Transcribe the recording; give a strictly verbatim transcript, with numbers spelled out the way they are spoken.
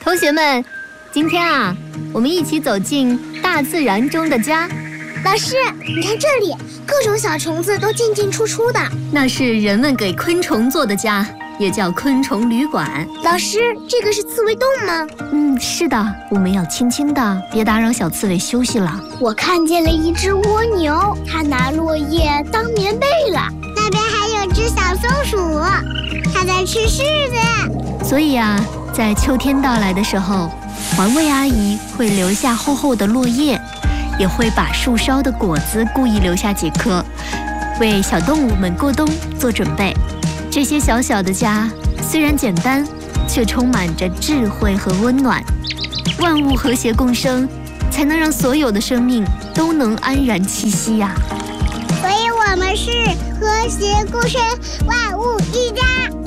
同学们，今天啊，我们一起走进大自然中的家。 老师，你看这里，各种小虫子都进进出出的。 那是人们给昆虫做的家，也叫昆虫旅馆。 老师，这个是刺猬洞吗？ 嗯，是的，我们要轻轻的，别打扰小刺猬休息了。 我看见了一只蜗牛，它拿落叶当棉被了。 那边还有只小松鼠，它在吃柿子。 所以啊，在秋天到来的时候，环卫阿姨会留下厚厚的落叶，也会把树梢的果子故意留下几颗，为小动物们过冬做准备。这些小小的家虽然简单，却充满着智慧和温暖。万物和谐共生，才能让所有的生命都能安然栖息呀。 所以我们是和谐共生，万物一家。